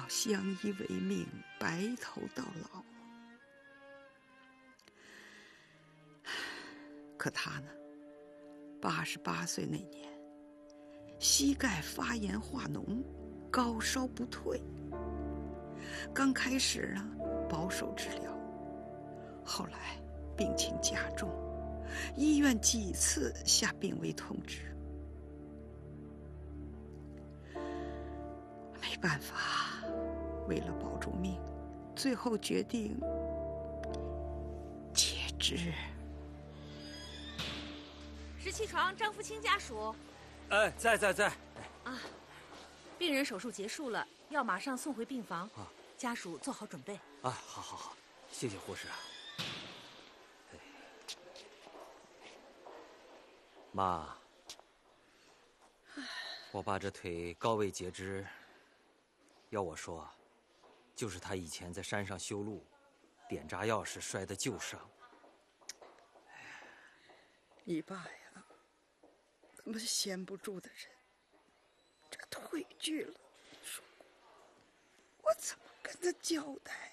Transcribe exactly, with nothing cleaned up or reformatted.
要相依为命，白头到老。可他呢，八十八岁那年，膝盖发炎化脓，高烧不退。刚开始呢，保守治疗，后来病情加重，医院几次下病危通知。没办法，为了保住命，最后决定截肢。 十七床张福清家属。 哎，在在在。 啊，病人手术结束了，要马上送回病房。 啊， 家属做好准备。 啊，好好好，谢谢护士啊。哎，妈，我爸这腿高位截肢，要我说，就是他以前在山上修路，点炸药时摔的旧伤。 你爸呀，怎么闲不住的人？这腿锯了，说过，我怎么跟他交代？